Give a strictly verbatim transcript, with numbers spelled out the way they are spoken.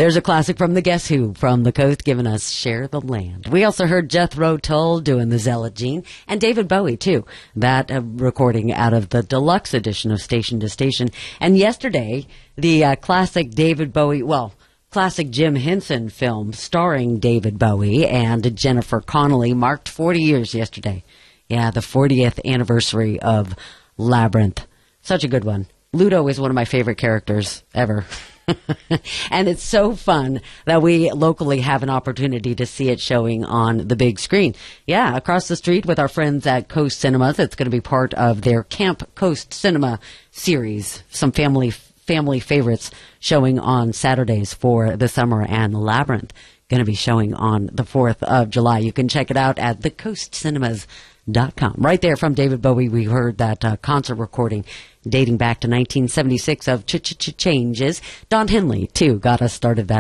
There's a classic from the Guess Who from the coast giving us Share the Land. We also heard Jethro Tull doing the Zealot Gene, and David Bowie, too. That uh, recording out of the deluxe edition of Station to Station. And yesterday, the uh, classic David Bowie, well, classic Jim Henson film starring David Bowie and Jennifer Connelly marked forty years yesterday. Yeah, the fortieth anniversary of Labyrinth. Such a good one. Ludo is one of my favorite characters ever. And it's so fun that we locally have an opportunity to see it showing on the big screen. Yeah, across the street with our friends at Coast Cinemas. It's going to be part of their Camp Coast Cinema series. Some family family favorites showing on Saturdays for the summer, and Labyrinth going to be showing on the fourth of July. You can check it out at the coast cinemas dot com. Right there from David Bowie, we heard that uh, concert recording dating back to nineteen seventy-six of Ch-Ch-Ch-Changes. Don Henley, too, got us started that